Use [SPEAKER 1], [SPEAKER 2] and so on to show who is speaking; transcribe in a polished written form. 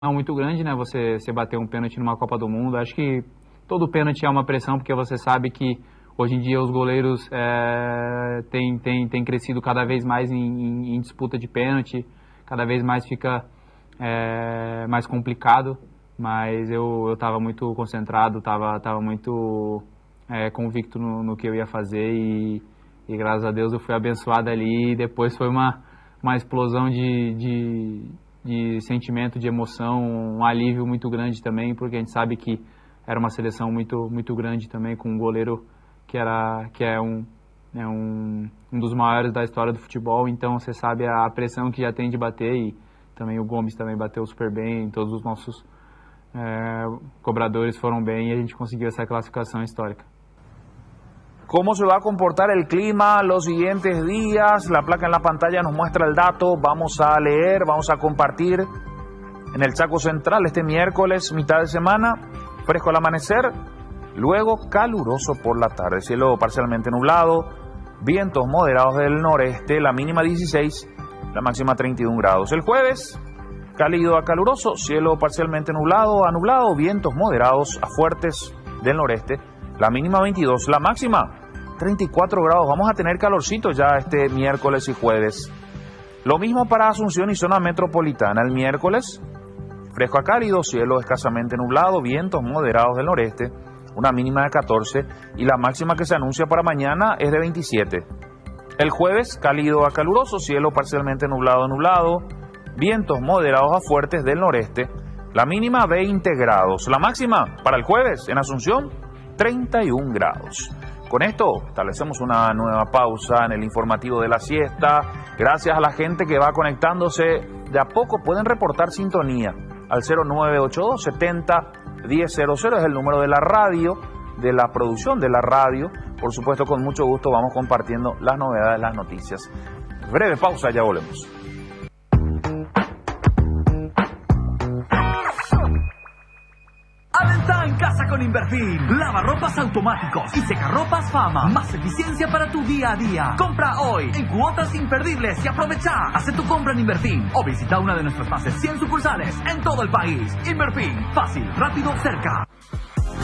[SPEAKER 1] muito grande, né? Você bater um pênalti numa Copa do Mundo. Acho que todo pênalti é uma pressão, porque você sabe que hoje em dia os goleiros têm crescido cada vez mais em disputa de pênalti, cada vez mais fica mais complicado, mas eu estava muito concentrado, estava muito convicto no que eu ia fazer e graças a Deus eu fui abençoado ali e depois foi uma explosão de sentimento, de emoção, um alívio muito grande também, porque a gente sabe que era uma seleção muito grande também, com um goleiro que é um dos maiores da história do futebol, então você sabe a pressão que já tem de bater e também o Gomes também bateu super bem, todos os nossos cobradores foram bem e a gente conseguiu essa clasificación histórica.
[SPEAKER 2] ¿Cómo se va a comportar el clima los siguientes días? La placa en la pantalla nos muestra el dato. Vamos a leer, vamos a compartir. En el Chaco Central este miércoles, mitad de semana, fresco al amanecer, luego caluroso por la tarde. Cielo parcialmente nublado, vientos moderados del noreste, la mínima 16, la máxima 31 grados. El jueves, cálido a caluroso, cielo parcialmente nublado a nublado, vientos moderados a fuertes del noreste, la mínima 22, la máxima 34 grados. Vamos a tener calorcito ya este miércoles y jueves. Lo mismo para Asunción y zona metropolitana. El miércoles, fresco a cálido, cielo escasamente nublado, vientos moderados del noreste, una mínima de 14 y la máxima que se anuncia para mañana es de 27. El jueves, cálido a caluroso, cielo parcialmente nublado, vientos moderados a fuertes del noreste, la mínima 20 grados. La máxima para el jueves en Asunción, 31 grados. Con esto establecemos una nueva pausa en el informativo de la siesta. Gracias a la gente que va conectándose. De a poco pueden reportar sintonía al 0982 70 1000. Es el número de la radio, de la producción de la radio. Por supuesto, con mucho gusto vamos compartiendo las novedades, las noticias. Breve pausa, ya volvemos.
[SPEAKER 3] Aventa en casa con Inverfin. Lavarropas automáticos y secarropas Fama. Más eficiencia para tu día a día. Compra hoy en cuotas imperdibles y aprovecha. Hace tu compra en Inverfin o visita una de nuestras más de 100 sucursales en todo el país. Inverfin. Fácil, rápido, cerca.